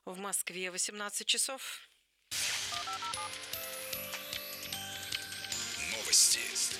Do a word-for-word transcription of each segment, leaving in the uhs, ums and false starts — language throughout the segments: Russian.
В Москве восемнадцать часов. Новости.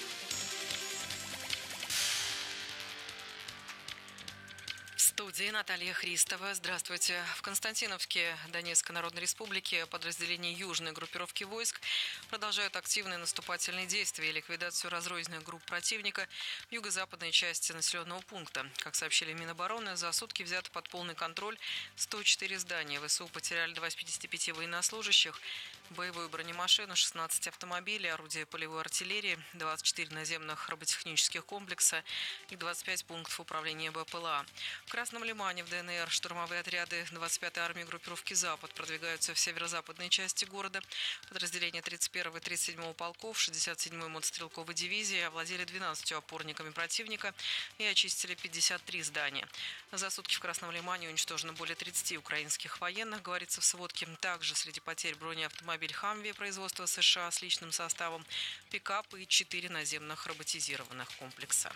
В студии Наталья Христова. Здравствуйте. В Константиновке Донецкой Народной Республики подразделения южной группировки войск продолжают активные наступательные действия и ликвидацию разрозненных групп противника в юго-западной части населенного пункта. Как сообщили Минобороны, за сутки взято под полный контроль сто четыре здания. ВСУ потеряли двадцать пять военнослужащих, боевую бронемашину, шестнадцать автомобилей, орудия полевой артиллерии, двадцать четыре наземных роботехнических комплекса и двадцать пять пунктов управления БПЛА. В Красном Лимане в ДНР штурмовые отряды двадцать пятой армии группировки «Запад» продвигаются в северо-западной части города. Подразделения тридцать первого и тридцать седьмого полков шестьдесят седьмой мотострелковой дивизии овладели двенадцатью опорниками противника и очистили пятьдесят три здания. За сутки в Красном Лимане уничтожено более тридцати украинских военных, говорится в сводке. Также среди потерь бронеавтомобиль «Хамви» производства США с личным составом, пикап и четыре наземных роботизированных комплекса.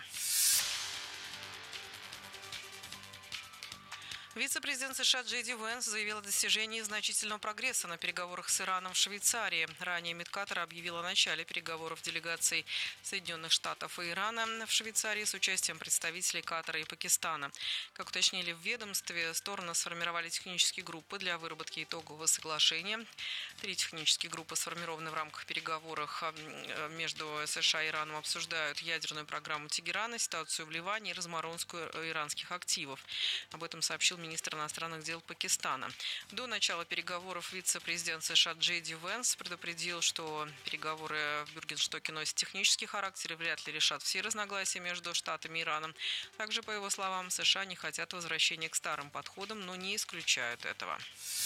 Вице-президент США Джей Ди Венс заявил о достижении значительного прогресса на переговорах с Ираном в Швейцарии. Ранее МИД Катара объявил о начале переговоров делегаций Соединенных Штатов и Ирана в Швейцарии с участием представителей Катара и Пакистана. Как уточнили в ведомстве, стороны сформировали технические группы для выработки итогового соглашения. Три технические группы сформированы в рамках переговоров между США и Ираном, обсуждают ядерную программу Тегерана, ситуацию в Ливане и разморозку иранских активов. Об этом сообщил министр иностранных дел Пакистана. До начала переговоров вице-президент США Джей Ди Венс предупредил, что переговоры в Бюргенстоке носят технический характер и вряд ли решат все разногласия между Штатами и Ираном. Также, по его словам, США не хотят возвращения к старым подходам, но не исключают этого.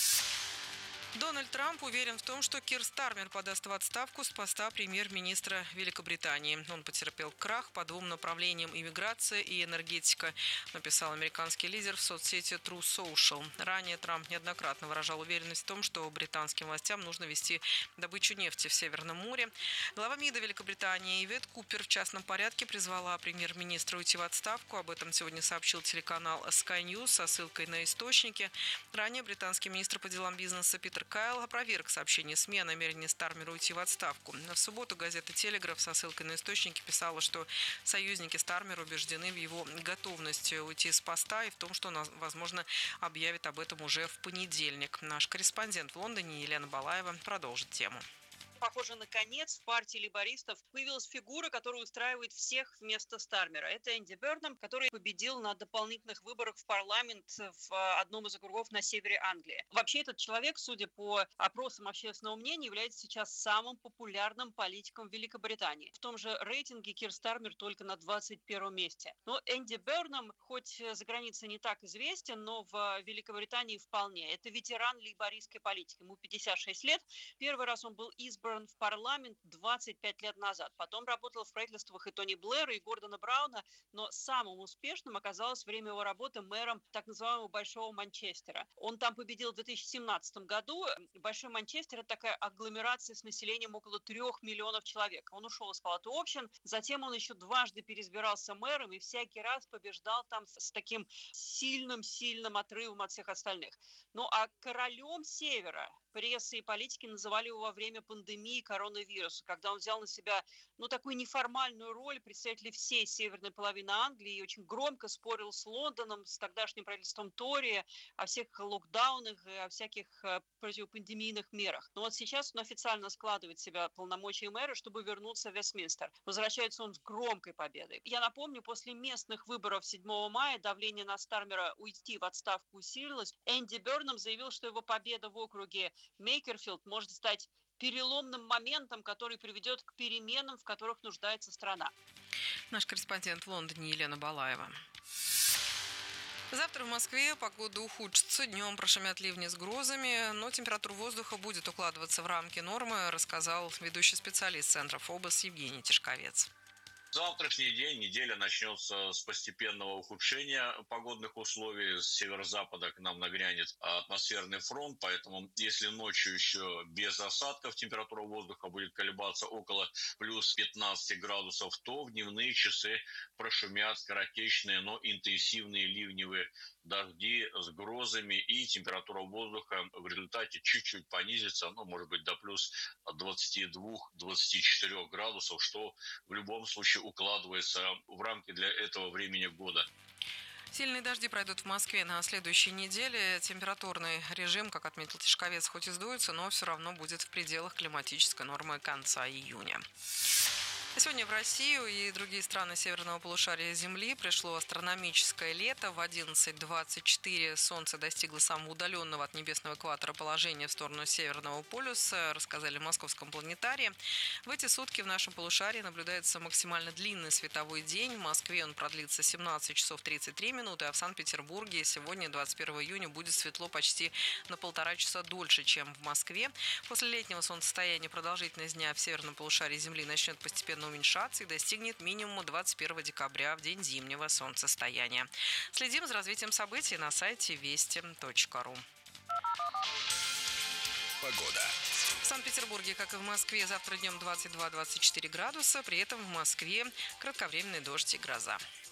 Дональд Трамп уверен в том, что Кир Стармер подаст в отставку с поста премьер-министра Великобритании. Он потерпел крах по двум направлениям – иммиграция и энергетика, написал американский лидер в соцсети True Social. Ранее Трамп неоднократно выражал уверенность в том, что британским властям нужно вести добычу нефти в Северном море. Глава МИДа Великобритании Ивет Купер в частном порядке призвала премьер-министра уйти в отставку. Об этом сегодня сообщил телеканал Sky News со ссылкой на источники. Ранее британский министр по делам бизнеса Питер Кайл опроверг сообщение СМИ о намерении Стармера уйти в отставку. В субботу газета «Телеграф» со ссылкой на источники писала, что союзники Стармера убеждены в его готовности уйти с поста и в том, что он, возможно, объявит об этом уже в понедельник. Наш корреспондент в Лондоне Елена Балаева продолжит тему. Похоже, наконец в партии лейбористов появилась фигура, которая устраивает всех вместо Стармера. Это Энди Бернам, который победил на дополнительных выборах в парламент в одном из округов на севере Англии. Вообще этот человек, судя по опросам общественного мнения, является сейчас самым популярным политиком в Великобритании. В том же рейтинге Кир Стармер только на двадцать первом месте. Но Энди Бернам, хоть за границей не так известен, но в Великобритании вполне. Это ветеран лейбористской политики. Ему пятьдесят шесть лет. Первый раз он был избран в парламент двадцать пять лет назад. Потом работал в правительствах и Тони Блэра, и Гордона Брауна, но самым успешным оказалось время его работы мэром так называемого Большого Манчестера. Он там победил в две тысячи семнадцатом году. Большой Манчестер – это такая агломерация с населением около трех миллионов человек. Он ушел из Палаты общин, затем он еще дважды переизбирался мэром и всякий раз побеждал там с, с таким сильным-сильным отрывом от всех остальных. Ну а королем Севера пресса и политики называли его во время пандемии коронавируса, когда он взял на себя, ну, такую неформальную роль представителя всей северной половины Англии и очень громко спорил с Лондоном, с тогдашним правительством Тори о всех локдаунах и о всяких противопандемийных мерах. Но вот сейчас он официально складывает в себя полномочия мэра, чтобы вернуться в Вестминстер. Возвращается он с громкой победой. Я напомню, после местных выборов седьмого мая давление на Стармера уйти в отставку усилилось. Энди Бернам заявил, что его победа в округе Мейкерфилд может стать переломным моментом, который приведет к переменам, в которых нуждается страна. Наш корреспондент в Лондоне Елена Балаева. Завтра в Москве погода ухудшится. Днем прошумят ливни с грозами, но температура воздуха будет укладываться в рамки нормы, рассказал ведущий специалист Центра ФОБОС Евгений Тишковец. Завтрашний день, неделя начнется с постепенного ухудшения погодных условий. С северо-запада к нам нагрянет атмосферный фронт, поэтому если ночью еще без осадков температура воздуха будет колебаться около плюс пятнадцати градусов, то в дневные часы прошумят скоротечные, но интенсивные ливневые дожди с грозами, и температура воздуха в результате чуть-чуть понизится, ну, может быть, до плюс двадцати двух — двадцати четырёх градусов, что в любом случае укладывается в рамки для этого времени года. Сильные дожди пройдут в Москве на следующей неделе. Температурный режим, как отметил Тишковец, хоть и сдуется, но все равно будет в пределах климатической нормы конца июня. Сегодня в Россию и другие страны северного полушария Земли пришло астрономическое лето. В одиннадцать двадцать четыре Солнце достигло самого удаленного от небесного экватора положения в сторону Северного полюса, рассказали в Московском планетарии. В эти сутки в нашем полушарии наблюдается максимально длинный световой день. В Москве он продлится семнадцать часов тридцать три минуты, а в Санкт-Петербурге сегодня, двадцать первого июня, будет светло почти на полтора часа дольше, чем в Москве. После летнего солнцестояния продолжительность дня в северном полушарии Земли начнет постепенно уменьшаться и достигнет минимума двадцать первого декабря, в день зимнего солнцестояния. Следим за развитием событий на сайте вести точка ру. Погода. В Санкт-Петербурге, как и в Москве, завтра днем двадцать два — двадцать четыре градуса. При этом в Москве кратковременный дождь и гроза.